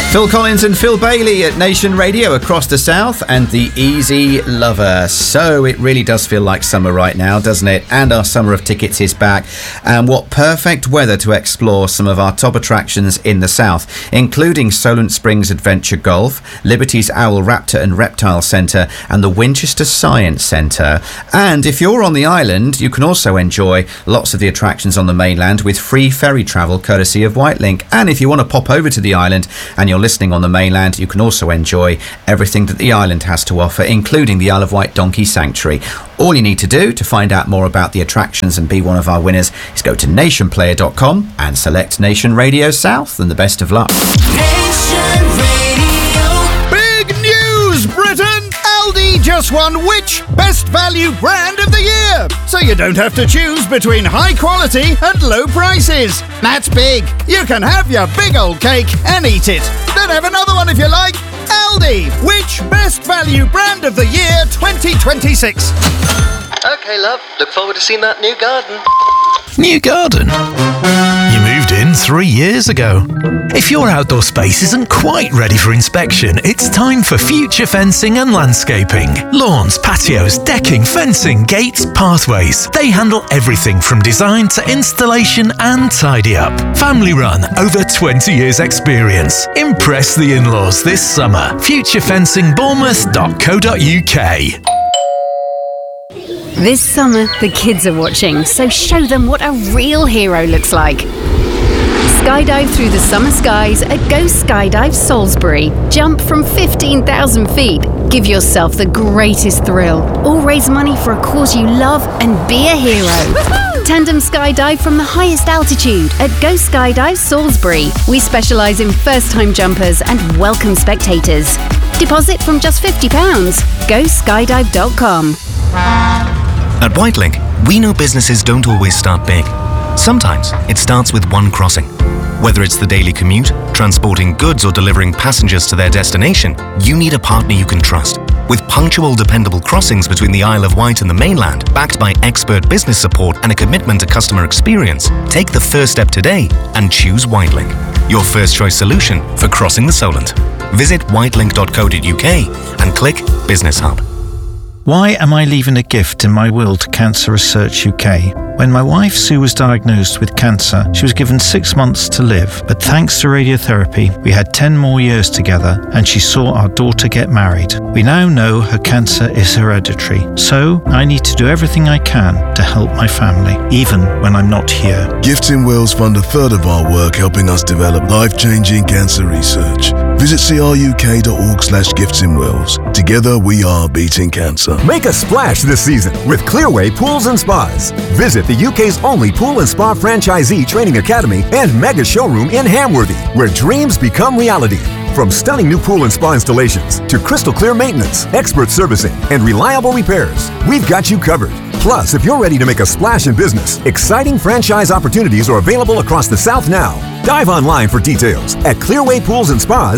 Phil Collins and Phil Bailey at Nation Radio across the South and the Easy Lover. So it really does feel like summer right now, doesn't it? And our summer of tickets is back. And what perfect weather to explore some of our top attractions in the South, including Solent Springs Adventure Golf, Liberty's Owl Raptor and Reptile Centre and the Winchester Science Centre. And if you're on the island, you can also enjoy lots of the attractions on the mainland with free ferry travel courtesy of Whitelink. And if you want to pop over to the island and you're listening on the mainland, you can also enjoy everything that the island has to offer, including the Isle of Wight Donkey Sanctuary. All you need to do to find out more about the attractions and be one of our winners is go to nationplayer.com and select Nation Radio South, and the best of luck. Nation Radio. Big news, Britain! Aldi just won which Best Value Brand of the Year? So you don't have to choose between high quality and low prices. That's big. You can have your big old cake and eat it. Then have another one if you like. Aldi, which Best Value Brand of the Year 2026? Okay, love. Look forward to seeing that new garden. New garden? You moved in 3 years ago. If your outdoor space isn't quite ready for inspection, it's time for Future Fencing and Landscaping. Lawns, patios, decking, fencing, gates, pathways. They handle everything from design to installation and tidy up. Family run, over 20 years experience. Impress the in-laws this summer. futurefencingbournemouth.co.uk. This summer, the kids are watching, so show them what a real hero looks like. Skydive through the summer skies at Go Skydive Salisbury. Jump from 15,000 feet. Give yourself the greatest thrill. Or raise money for a cause you love and be a hero. Tandem skydive from the highest altitude at Go Skydive Salisbury. We specialise in first-time jumpers and welcome spectators. Deposit from just £50. GoSkydive.com. At Whitelink, we know businesses don't always start big. Sometimes it starts with one crossing. Whether it's the daily commute, transporting goods or delivering passengers to their destination, you need a partner you can trust. With punctual, dependable crossings between the Isle of Wight and the mainland, backed by expert business support and a commitment to customer experience, take the first step today and choose Whitelink, your first choice solution for crossing the Solent. Visit whitelink.co.uk and click Business Hub. Why am I leaving a gift in my will to Cancer Research UK? When my wife Sue was diagnosed with cancer, she was given 6 months to live. But thanks to radiotherapy, we had 10 more years together and she saw our daughter get married. We now know her cancer is hereditary. So I need to do everything I can to help my family, even when I'm not here. Gifts in Wills fund a third of our work helping us develop life-changing cancer research. Visit cruk.org/giftsinwills. Together we are beating cancer. Make a splash this season with Clearway Pools and Spas. Visit the UK's only pool and spa franchisee training academy and mega showroom in Hamworthy, where dreams become reality. From stunning new pool and spa installations to crystal clear maintenance, expert servicing, and reliable repairs, we've got you covered. Plus, if you're ready to make a splash in business, exciting franchise opportunities are available across the South now. Dive online for details at Clearway Pools and Spas.